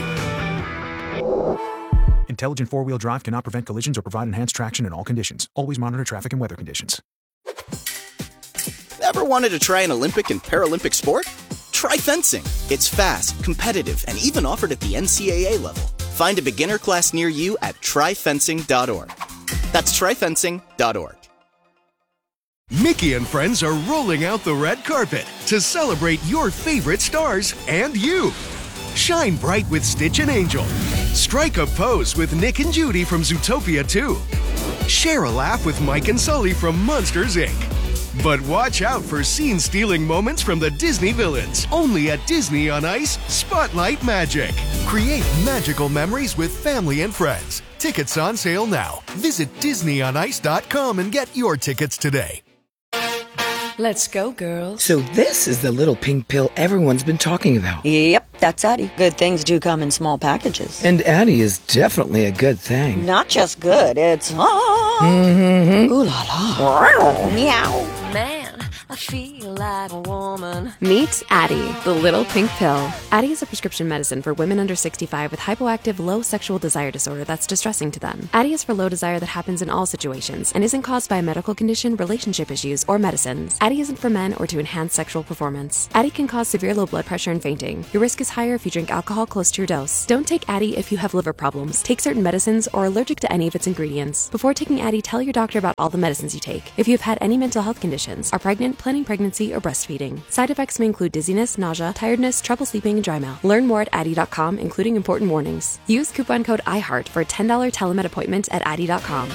Intelligent four-wheel drive cannot prevent collisions or provide enhanced traction in all conditions. Always monitor traffic and weather conditions. Ever wanted to try an Olympic and Paralympic sport? Try fencing. It's fast, competitive, and even offered at the N C double A level. Find a beginner class near you at try fencing dot org. That's try fencing dot org. Mickey and friends are rolling out the red carpet to celebrate your favorite stars and you. Shine bright with Stitch and Angel. Strike a pose with Nick and Judy from Zootopia two. Share a laugh with Mike and Sully from Monsters, Incorporated. But watch out for scene-stealing moments from the Disney villains. Only at Disney on Ice, Spotlight Magic. Create magical memories with family and friends. Tickets on sale now. Visit disney on ice dot com and get your tickets today. Let's go, girls. So this is the little pink pill everyone's been talking about. Yep, that's Addie. Good things do come in small packages. And Addie is definitely a good thing. Not just good, it's... Oh, mm-hmm. Ooh la la. Meow. Man, I feel like a woman. Meet Addie, the little pink pill. Addie is a prescription medicine for women under sixty-five with hypoactive low sexual desire disorder that's distressing to them. Addie is for low desire that happens in all situations and isn't caused by a medical condition, relationship issues, or medicines. Addie isn't for men or to enhance sexual performance. Addie can cause severe low blood pressure and fainting. Your risk is higher if you drink alcohol close to your dose. Don't take Addie if you have liver problems, take certain medicines, or are allergic to any of its ingredients. Before taking Addie, tell your doctor about all the medicines you take. If you have had any mental health conditions, are pregnant, planning pregnancy, or breastfeeding. Side effects may include dizziness, nausea, tiredness, trouble sleeping, and dry mouth. Learn more at Addie dot com, including important warnings. Use coupon code iHeart for a ten dollars telemed appointment at Addie dot com.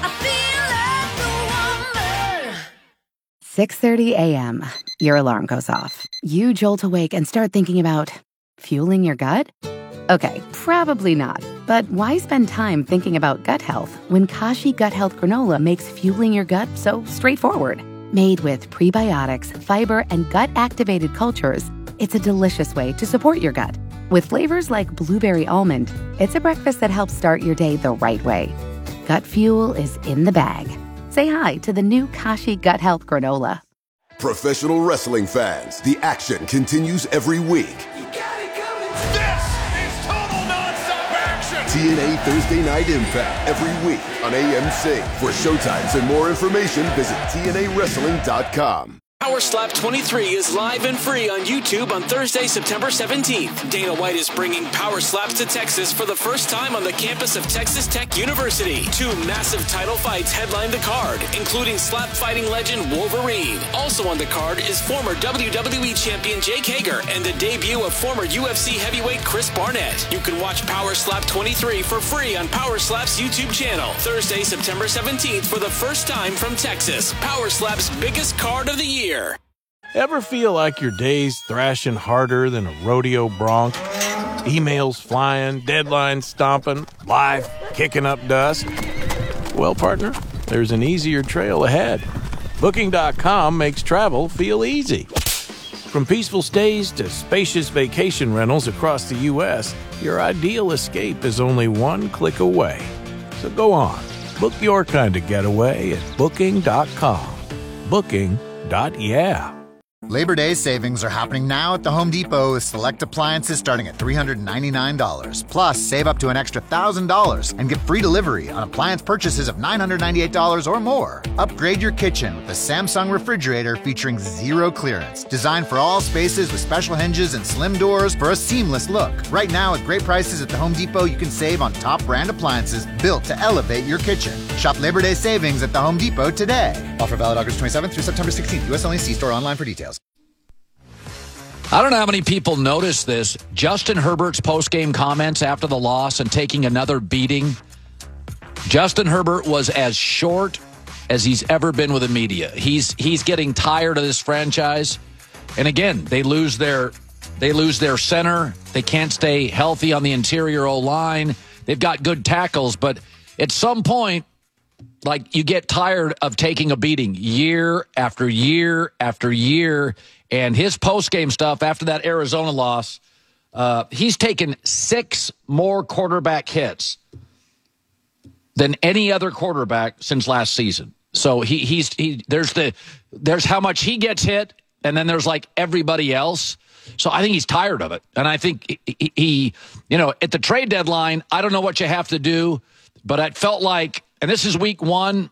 six thirty a.m. Your alarm goes off. You jolt awake and start thinking about fueling your gut? Okay, probably not. But why spend time thinking about gut health when Kashi Gut Health Granola makes fueling your gut so straightforward? Made with prebiotics, fiber, and gut-activated cultures, it's a delicious way to support your gut. With flavors like blueberry almond, it's a breakfast that helps start your day the right way. Gut fuel is in the bag. Say hi to the new Kashi Gut Health Granola. Professional wrestling fans, the action continues every week. This is total nonstop action! T N A Thursday Night Impact every week on A M C. For showtimes and more information, visit T N A wrestling dot com. Power Slap twenty-three is live and free on YouTube on Thursday, September seventeenth. Dana White is bringing Power Slaps to Texas for the first time on the campus of Texas Tech University. Two massive title fights headline the card, including slap fighting legend Wolverine. Also on the card is former W W E champion Jake Hager and the debut of former U F C heavyweight Chris Barnett. You can watch Power Slap twenty-three for free on Power Slap's YouTube channel. Thursday, September seventeenth for the first time from Texas. Power Slap's biggest card of the year. Ever feel like your day's thrashing harder than a rodeo bronc? Emails flying, deadlines stomping, life kicking up dust? Well, partner, there's an easier trail ahead. Booking dot com makes travel feel easy. From peaceful stays to spacious vacation rentals across the U S, your ideal escape is only one click away. So go on, book your kind of getaway at Booking dot com. Booking. Dot yeah. Labor Day savings are happening now at the Home Depot with select appliances starting at three hundred ninety-nine dollars. Plus, save up to an extra one thousand dollars and get free delivery on appliance purchases of nine hundred ninety-eight dollars or more. Upgrade your kitchen with the Samsung refrigerator featuring zero clearance. Designed for all spaces with special hinges and slim doors for a seamless look. Right now, at great prices at the Home Depot, you can save on top brand appliances built to elevate your kitchen. Shop Labor Day savings at the Home Depot today. Offer valid August twenty-seventh through September sixteenth. U S only. See store online for details. I don't know how many people noticed this. Justin Herbert's post-game comments after the loss and taking another beating. Justin Herbert was as short as he's ever been with the media. He's he's getting tired of this franchise. And again, they lose their they lose their center. They can't stay healthy on the interior O-line. They've got good tackles, but at some point, like, you get tired of taking a beating year after year after year. And his post-game stuff after that Arizona loss, uh, he's taken six more quarterback hits than any other quarterback since last season. So he he's he there's the there's how much he gets hit, and then there's like everybody else. So I think he's tired of it, and I think he, he you know at the trade deadline, I don't know what you have to do, but it felt like, and this is week one,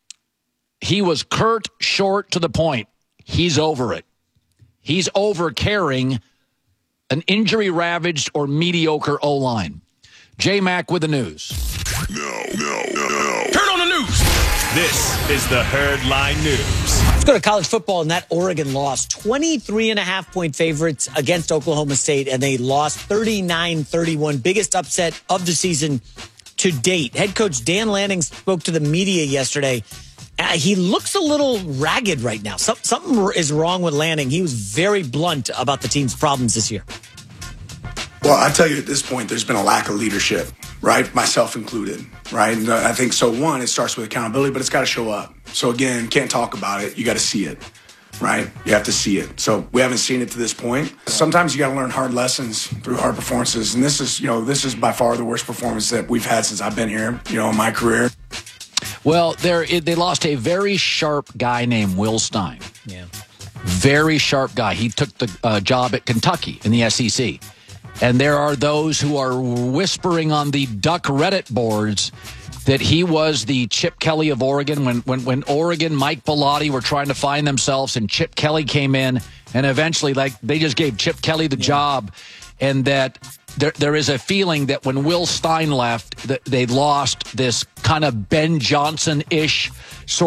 he was curt, short, to the point. He's over it. He's over carrying an injury-ravaged or mediocre O-line. J-Mac with the news. No, no, no, no. Turn on the news. This is the Herd Line News. Let's go to college football, and that Oregon loss. twenty-three and a half point favorites against Oklahoma State, and they lost thirty-nine thirty-one. Biggest upset of the season to date. Head coach Dan Lanning spoke to the media yesterday. Uh, he looks a little ragged right now. Some, something is wrong with Lanning. He was very blunt about the team's problems this year. Well, I tell you, at this point, there's been a lack of leadership, right? Myself included, right? And uh, I think, so one, it starts with accountability, but it's got to show up. So again, can't talk about it. You got to see it. right? You have to see it. So we haven't seen it to this point. Sometimes you got to learn hard lessons through hard performances. And this is, you know, this is by far the worst performance that we've had since I've been here, you know, in my career. Well, they lost a very sharp guy named Will Stein. Yeah. Very sharp guy. He took the uh, job at Kentucky in the S E C. And there are those who are whispering on the Duck Reddit boards that he was the Chip Kelly of Oregon when, when, when Oregon, Mike Bellotti were trying to find themselves, and Chip Kelly came in, and eventually, like, they just gave Chip Kelly the yeah. job, and that there there is a feeling that when Will Stein left, that they lost this kind of Ben Johnson-ish sort